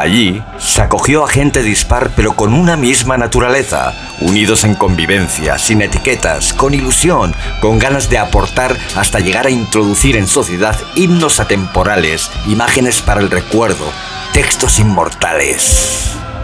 Allí se acogió a gente dispar pero con una misma naturaleza, unidos en convivencia, sin etiquetas, con ilusión, con ganas de aportar hasta llegar a introducir en sociedad himnos atemporales, imágenes para el recuerdo, textos inmortales.